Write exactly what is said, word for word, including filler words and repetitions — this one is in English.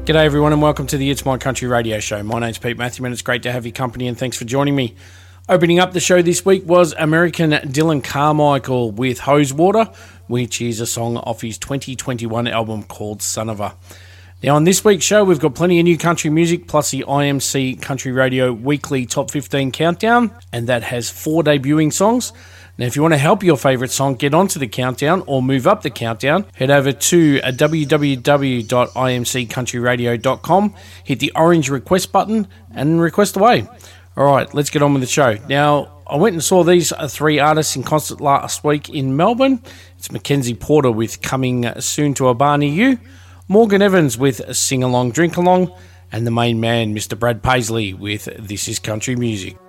G'day everyone and welcome to the It's My Country radio show. My name's Pete Matthew and it's great to have your company and thanks for joining me. Opening up the show this week was American Dylan Carmichael with Hose Water, which is a song off his twenty twenty-one album called Son of a. Now on this week's show we've got plenty of new country music plus the I M C Country Radio Weekly Top fifteen Countdown, and that has four debuting songs. Now, if you want to help your favourite song get onto the countdown or move up the countdown, head over to w w w dot i m c country radio dot com, hit the orange request button and request away. All right, let's get on with the show. Now, I went and saw these three artists in concert last week in Melbourne. It's Mackenzie Porter with Coming Soon to a Bar Near You, Morgan Evans with Sing Along, Drink Along, and the main man, Mister Brad Paisley with This Is Country Music.